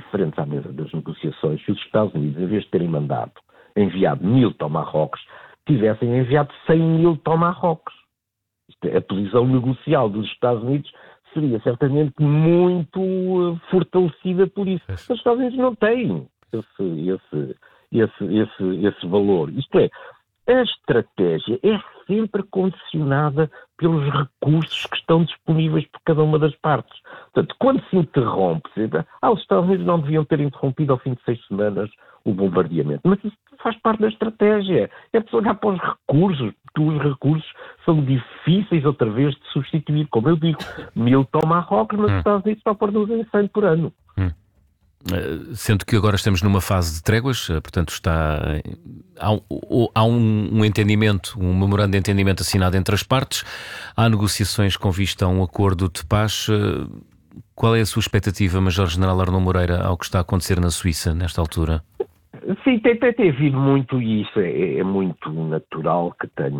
frente à mesa das negociações se os Estados Unidos, em vez de terem enviado 1000 Tomahawks, tivessem enviado 100.000 Tomahawks. A posição negocial dos Estados Unidos seria certamente muito fortalecida por isso. Os Estados Unidos não têm esse valor. Isto é, a estratégia é sempre condicionada pelos recursos que estão disponíveis por cada uma das partes. Portanto, quando se interrompe, os Estados Unidos não deviam ter interrompido ao fim de 6 semanas o bombardeamento. Mas isso faz parte da estratégia. É preciso olhar para os recursos, porque os recursos são difíceis outra vez de substituir. Como eu digo, 1000 Tomahawks, mas os Estados Unidos só produzem 100 por ano. Sendo que agora estamos numa fase de tréguas, portanto há um entendimento, um memorando de entendimento assinado entre as partes, há negociações com vista a um acordo de paz. Qual é a sua expectativa, Major-General Arnaud Moreira, ao que está a acontecer na Suíça nesta altura? Sim, tem havido muito, e isso é muito natural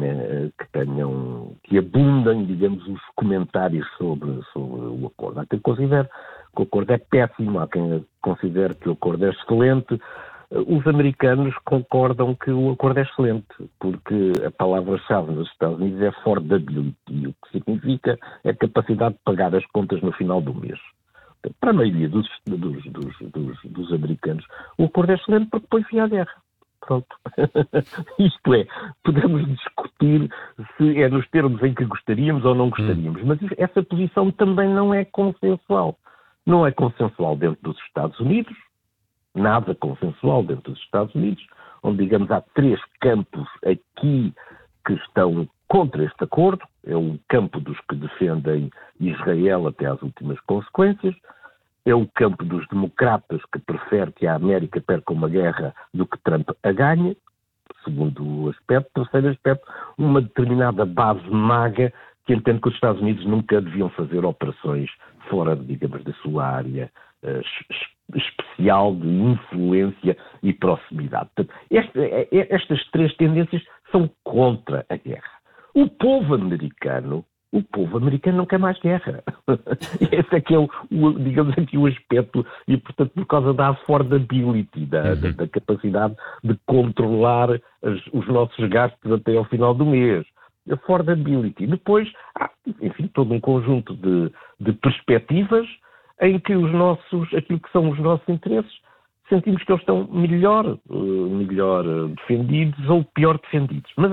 que abundem, digamos, os comentários sobre o acordo. Há quem considere que o acordo é péssimo, há quem considere que o acordo é excelente. Os americanos concordam que o acordo é excelente, porque a palavra-chave nos Estados Unidos é affordability, o que significa é a capacidade de pagar as contas no final do mês. Para a maioria dos americanos, o acordo é excelente porque põe fim à guerra. Pronto. Isto é, podemos discutir se é nos termos em que gostaríamos ou não gostaríamos, mas essa posição também não é consensual. Não é consensual dentro dos Estados Unidos, nada consensual dentro dos Estados Unidos, onde, digamos, há 3 campos aqui que estão contra este acordo. É o campo dos que defendem Israel até às últimas consequências. É o campo dos democratas que prefere que a América perca uma guerra do que Trump a ganhe. Segundo o aspecto. Terceiro aspecto, uma determinada base maga que entende que os Estados Unidos nunca deviam fazer operações fora, digamos, da sua área especial de influência e proximidade. Portanto, estas 3 tendências são contra a guerra. O povo americano não quer mais guerra. Esse é que é digamos aqui o aspecto, e portanto por causa da affordability, da capacidade de controlar os nossos gastos até ao final do mês. Affordability. Depois há, enfim, todo um conjunto de perspectivas em que aquilo que são os nossos interesses, sentimos que eles estão melhor defendidos ou pior defendidos. Mas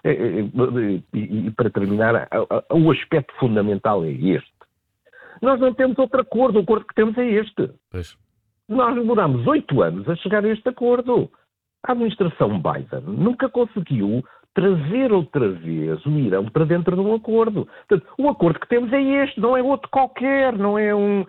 e para terminar, o aspecto fundamental é este. Nós não temos outro acordo, o acordo que temos é este. Pois. Nós demoramos 8 anos a chegar a este acordo. A administração Biden nunca conseguiu trazer outra vez o Irão para dentro de um acordo. Portanto, o acordo que temos é este, não é outro qualquer, não é um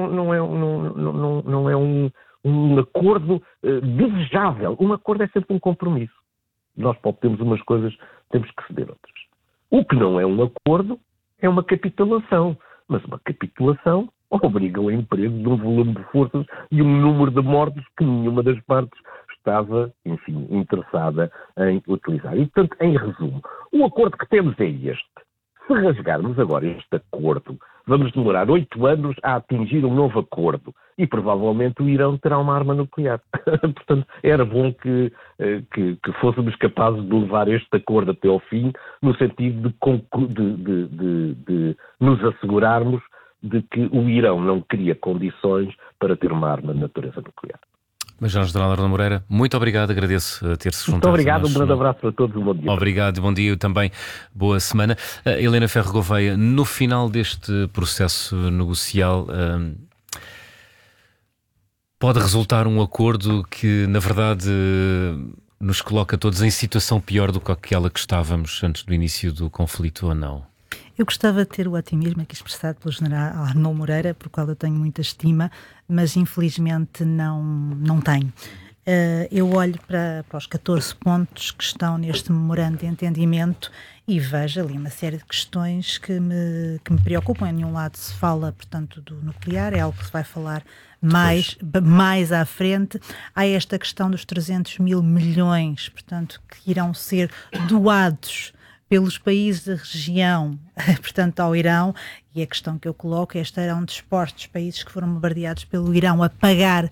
acordo desejável. Um acordo é sempre um compromisso. Nós, para obtermos umas coisas, temos que ceder outras. O que não é um acordo é uma capitulação. Mas uma capitulação obriga o emprego de um volume de forças e um número de mortos que nenhuma das partes estava, enfim, interessada em utilizar. E, portanto, em resumo, o acordo que temos é este. Se rasgarmos agora este acordo, vamos demorar 8 anos a atingir um novo acordo e provavelmente o Irão terá uma arma nuclear. Portanto, era bom que fôssemos capazes de levar este acordo até ao fim, no sentido de nos assegurarmos de que o Irão não cria condições para ter uma arma de natureza nuclear. Major-General Arnaud Moreira, muito obrigado, agradeço ter-se juntado. Muito obrigado, um grande abraço para todos, um bom dia. Obrigado, bom dia e também boa semana. Helena Ferro Gouveia, no final deste processo negocial, pode resultar um acordo que, na verdade, nos coloca todos em situação pior do que aquela que estávamos antes do início do conflito, ou não? Eu gostava de ter o otimismo aqui expressado pelo general Arnaud Moreira, por qual eu tenho muita estima, mas infelizmente não tenho. Eu olho para os 14 pontos que estão neste memorando de entendimento e vejo ali uma série de questões que me preocupam. Em nenhum lado se fala, portanto, do nuclear, é algo que se vai falar mais à frente. Há esta questão dos 300 mil milhões, portanto, que irão ser doados pelos países da região, portanto, ao Irão, e a questão que eu coloco é: estarão dispostos os países que foram bombardeados pelo Irão a pagar